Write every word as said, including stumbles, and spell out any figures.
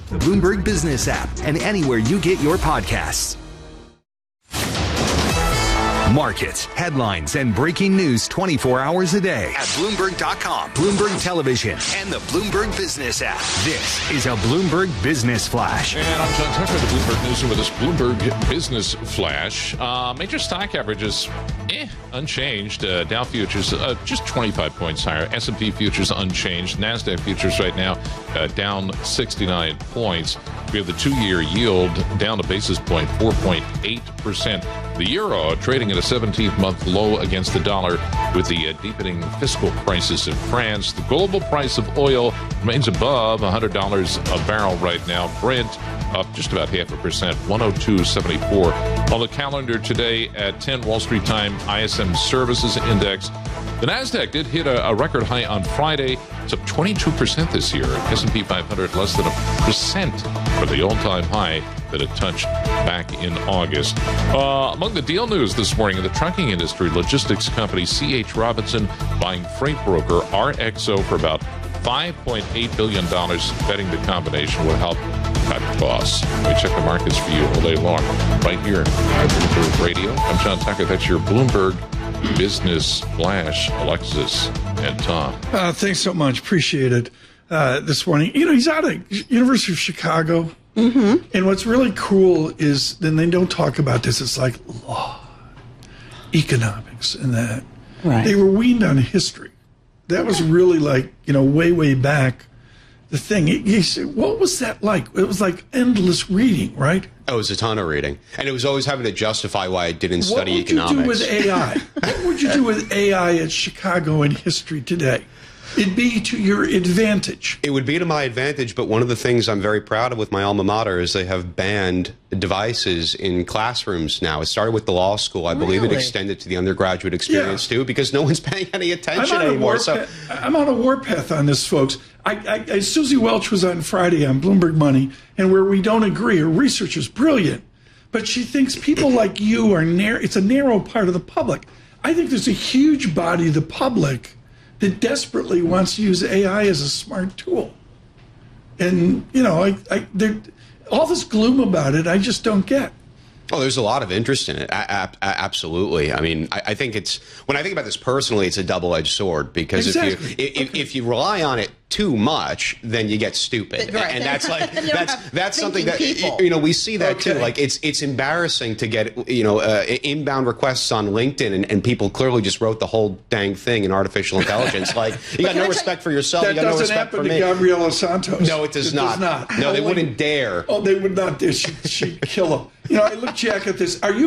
the Bloomberg Business app, and anywhere you get your podcasts. Markets, headlines, and breaking news twenty-four hours a day at Bloomberg dot com, Bloomberg Television, and the Bloomberg Business app. This is a Bloomberg Business Flash. And I'm John Tucker, the Bloomberg News with this Bloomberg Business Flash. Uh, major stock averages, eh, unchanged. Uh, Dow futures uh, just twenty-five points higher. S and P futures unchanged. NASDAQ futures right now uh, down sixty-nine points. We have the two-year yield down a basis point, four point eight percent. The euro trading at a seventeenth-month low against the dollar with the uh, deepening fiscal crisis in France. The global price of oil remains above one hundred dollars a barrel right now. Brent up just about half a percent, one oh two seventy-four. On the calendar today at ten Wall Street time, I S M Services Index. The NASDAQ did hit a, a record high on Friday. It's up twenty-two percent this year. S and P five hundred less than a percent for the all-time high that it touched back in August. Uh, among the deal news this morning in the trucking industry, logistics company C H. Robinson buying freight broker R X O for about five point eight billion dollars, betting the combination will help cut costs. We check the markets for you all day long right here on Bloomberg Radio. I'm John Tucker. That's your Bloomberg Business Flash. Alexis and Tom. Uh, thanks so much. Appreciate it uh, this morning. You know, he's out of University of Chicago. Mm-hmm. And what's really cool is then they don't talk about this. It's like law, economics, and that. Right. They were weaned on history. That was really like, you know, way, way back. The thing, he said, what was that like? It was like endless reading, right? Oh, it was a ton of reading. And it was always having to justify why I didn't study economics. What would you do with A I? What would you do with A I at Chicago in history today? It'd be to your advantage. It would be to my advantage, but one of the things I'm very proud of with my alma mater is they have banned devices in classrooms now. It started with the law school. I believe Really? it extended to the undergraduate experience, yeah. too, because no one's paying any attention I'm on anymore. A so path, I'm on a warpath on this, folks. I, I, I, Susie Welch was on Friday on Bloomberg Money, and where we don't agree, her research is brilliant, but she thinks people like you are narrow. It's a narrow part of the public. I think there's a huge body of the public that desperately wants to use A I as a smart tool. And, you know, I, I, there, all this gloom about it, I just don't get. Oh, there's a lot of interest in it. A- a- absolutely. I mean, I, I think it's, when I think about this personally, it's a double-edged sword because exactly. if you if, okay. if you rely on it too much, then you get stupid. Right. And that's like that's that's something that people. you know we see that okay. too. Like it's it's embarrassing to get you know uh, inbound requests on LinkedIn and, and people clearly just wrote the whole dang thing in artificial intelligence. Like you got no respect for yourself. That You got no doesn't respect happen for to me. Gabriela Santos. No, it does it not. Does not. No, they Oh, wouldn't dare. Oh, they would not dare. She'd, she'd kill him. You know, I look, Jack, at this. Are you